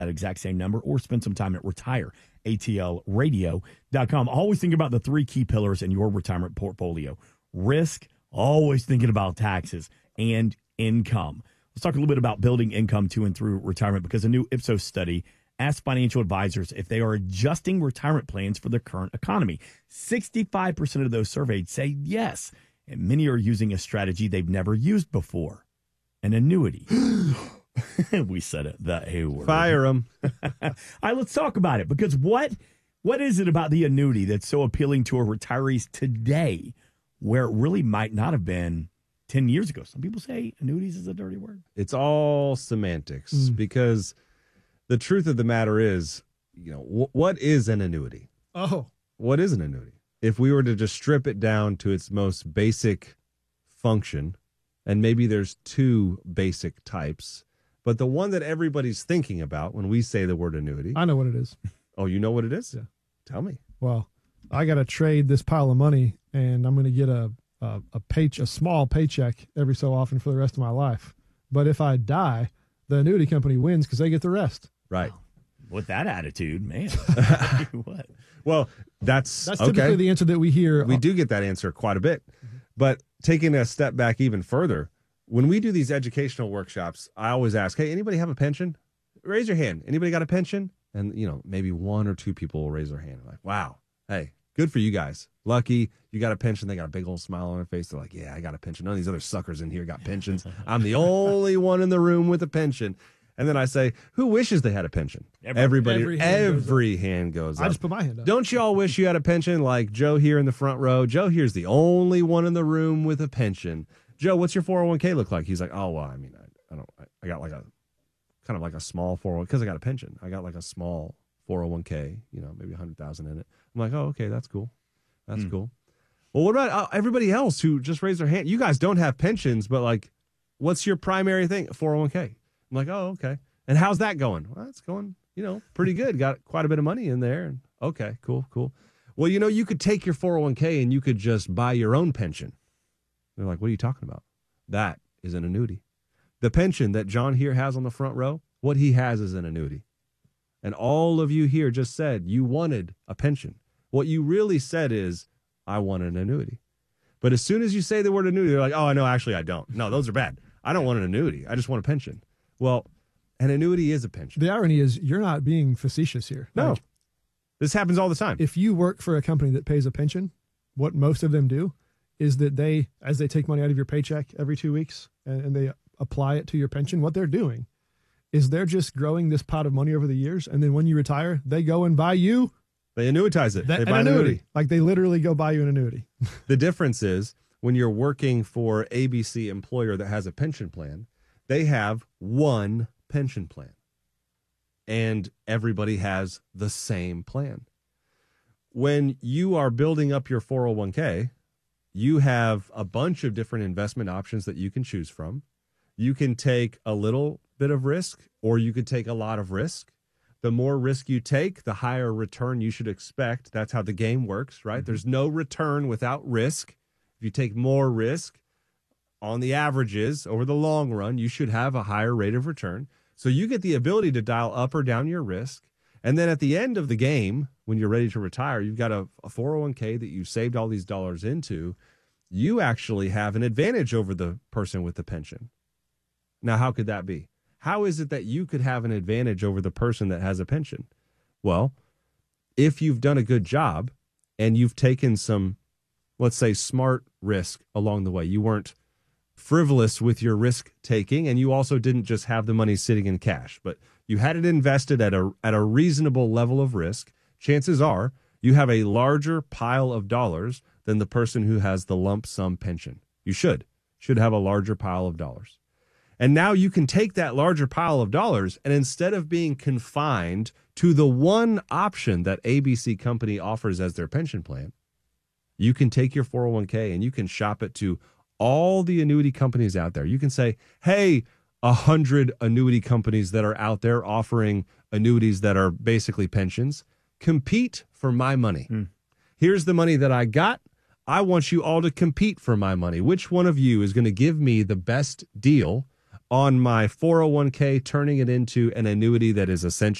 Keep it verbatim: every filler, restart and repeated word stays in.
that exact same number, or spend some time at retire A T L radio dot com. Always think about the three key pillars in your retirement portfolio: risk, always thinking about taxes, and income. Let's talk a little bit about building income to and through retirement, because a new Ipsos study asked financial advisors if they are adjusting retirement plans for the current economy. sixty-five percent of those surveyed say yes, and many are using a strategy they've never used before: an annuity. We said it, the A word. Fire them. All right, let's talk about it, because what what is it about the annuity that's so appealing to our retirees today, where it really might not have been ten years ago? Some people say annuities is a dirty word. It's all semantics, mm. because the truth of the matter is, you know, w- what is an annuity? Oh. What is an annuity? If we were to just strip it down to its most basic function, and maybe there's two basic types, but the one that everybody's thinking about when we say the word annuity. I know what it is. Oh, you know what it is? Yeah. Tell me. Well, I got to trade this pile of money, and I'm going to get a a, a pay a small paycheck every so often for the rest of my life. But if I die, the annuity company wins because they get the rest. Right. Wow. With that attitude, man. What? Well, that's that's typically okay. the answer that we hear. We do get that answer quite a bit. Mm-hmm. But taking a step back even further, when we do these educational workshops, I always ask, hey, anybody have a pension? Raise your hand. Anybody got a pension? And, you know, maybe one or two people will raise their hand. I'm like, wow, hey, good for you guys. Lucky you got a pension. They got a big old smile on their face. They're like, yeah, I got a pension. None of these other suckers in here got pensions. I'm the only one in the room with a pension. And then I say, who wishes they had a pension? Every, Everybody, every hand every goes hand goes up. I just put my hand up. Don't you all wish you had a pension like Joe here in the front row? Joe here's the only one in the room with a pension. Joe, what's your four oh one k look like? He's like, oh, well, I mean, I, I don't, I, I got like a, kind of like a small four oh one k, because I got a pension. I got like a small four oh one k, you know, maybe one hundred thousand in it. I'm like, oh, okay, that's cool. That's mm. cool. Well, what about uh, everybody else who just raised their hand? You guys don't have pensions, but like, what's your primary thing? four oh one k. I'm like, oh, okay. And how's that going? Well, it's going, you know, pretty good. Got quite a bit of money in there. And okay, cool, cool. Well, you know, you could take your four oh one k and you could just buy your own pension. They're like, what are you talking about? That is an annuity. The pension that John here has on the front row, what he has is an annuity. And all of you here just said you wanted a pension. What you really said is, I want an annuity. But as soon as you say the word annuity, they're like, oh, no, actually, I don't. No, those are bad. I don't want an annuity. I just want a pension. Well, an annuity is a pension. The irony is you're not being facetious here. No. Like, this happens all the time. If you work for a company that pays a pension, what most of them do is that they, as they take money out of your paycheck every two weeks and, and they apply it to your pension, what they're doing is they're just growing this pot of money over the years. And then when you retire, they go and buy you. They annuitize it. That, they buy an an annuity. annuity. Like they literally go buy you an annuity. The difference is when you're working for A B C employer that has a pension plan, they have one pension plan. And everybody has the same plan. When you are building up your four oh one k, you have a bunch of different investment options that you can choose from. You can take a little bit of risk, or you could take a lot of risk. The more risk you take, the higher return you should expect. That's how the game works, right? Mm-hmm. There's no return without risk. If you take more risk, on the averages, over the long run, you should have a higher rate of return. So you get the ability to dial up or down your risk. And then at the end of the game, when you're ready to retire, you've got a, a four oh one k that you saved all these dollars into. You actually have an advantage over the person with the pension. Now, how could that be? How is it that you could have an advantage over the person that has a pension? Well, if you've done a good job and you've taken some, let's say, smart risk along the way, you weren't frivolous with your risk taking, and you also didn't just have the money sitting in cash, but you had it invested at a at a reasonable level of risk, chances are you have a larger pile of dollars than the person who has the lump sum pension. You should, should have a larger pile of dollars. And now you can take that larger pile of dollars, and instead of being confined to the one option that A B C Company offers as their pension plan, you can take your four oh one k and you can shop it to all the annuity companies out there. You can say, hey, a hundred annuity companies that are out there offering annuities that are basically pensions, compete for my money. Mm. Here's the money that I got. I want you all to compete for my money. Which one of you is going to give me the best deal on my four oh one k, turning it into an annuity that is essentially